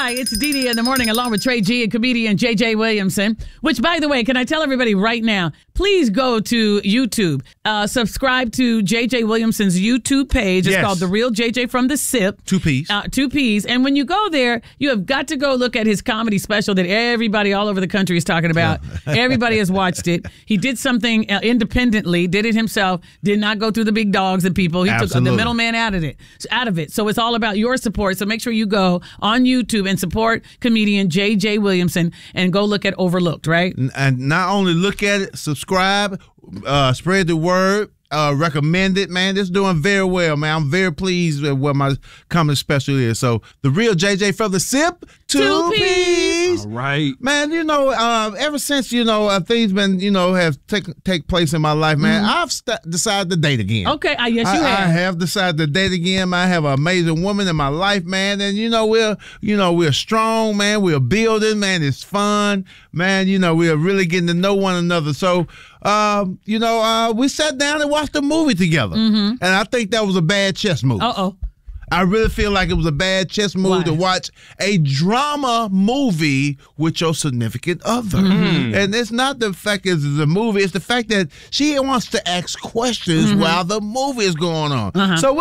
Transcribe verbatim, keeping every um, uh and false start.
Hi, it's Dee Dee in the morning along with Trey G and comedian J J Williamson, which, by the way, can I tell everybody right now, please go to YouTube, uh, subscribe to J J Williamson's YouTube page. It's yes. called The Real J J from the Sip. Two P's. Uh, two P's. And when you go there, you have got to go look at his comedy special that everybody all over the country is talking about. Everybody has watched it. He did something uh, independently, did it himself, did not go through the big dogs and people. He Absolutely. took the middleman out of it. Out of it. So it's all about your support. So make sure you go on YouTube and support comedian J J Williamson and go look at Overlooked, right? And not only look at it, subscribe, uh, spread the word, uh, recommend it, man. It's doing very well, man. I'm very pleased with what my comedy special is. So The Real J J from the Sip, two, Two P's. All right. Man, you know, uh, ever since, you know, uh, things been, you know, have take, take place in my life, man, Mm-hmm. I've st- decided to date again. Okay, uh, yes, you I, have. I have decided to date again. I have an amazing woman in my life, man, and you know we're, you know, we're strong, man. We're building, man. It's fun, man. You know, we're really getting to know one another. So, um, you know, uh, we sat down and watched a movie together, Mm-hmm. and I think that was a bad chess move. Uh oh. I really feel like it was a bad chess move Why? to watch a drama movie with your significant other. Mm-hmm. And it's not the fact that it's a movie, it's the fact that she wants to ask questions Mm-hmm. while the movie is going on. Uh-huh. So